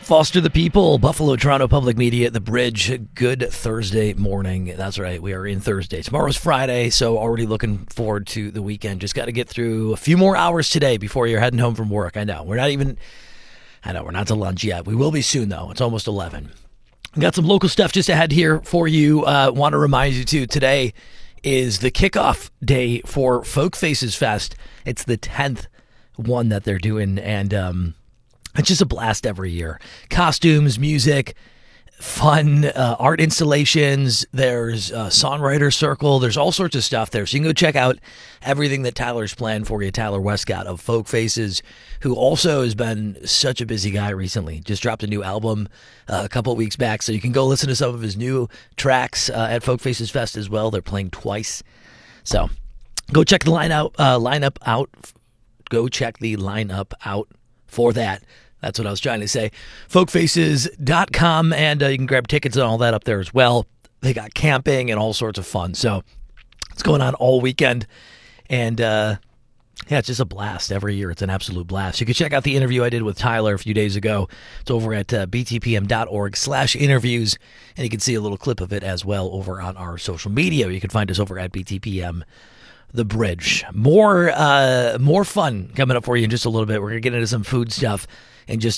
Foster the people, Buffalo, Toronto Public Media, The Bridge. Good Thursday morning. That's right, we are in Thursday. Tomorrow's Friday, so already looking forward to the weekend. Just got to get through a few more hours today before you're heading home from work. I know, we're not to lunch yet. We will be soon, though. It's almost 11. Got some local stuff just ahead here for you. Want to remind you, too, today is the kickoff day for Folk Faces Fest. It's the 10th one that they're doing, and it's just a blast every year. Costumes, music, fun, art installations. There's a songwriter circle. There's all sorts of stuff there. So you can go check out everything that Tyler's planned for you. Tyler Westcott of Folk Faces, who also has been such a busy guy recently. Just dropped a new album a couple of weeks back. So you can go listen to some of his new tracks at Folk Faces Fest as well. They're playing twice. So go check the lineup out. Go check the lineup out for that. That's what I was trying to say. Folkfaces.com, and you can grab tickets and all that up there as well. They got camping and all sorts of fun. So it's going on all weekend. And, it's just a blast every year. It's an absolute blast. You can check out the interview I did with Tyler a few days ago. It's over at btpm.org/interviews, and you can see a little clip of it as well over on our social media. You can find us over at btpm. The Bridge. More fun coming up for you in just a little bit. We're going to get into some food stuff in just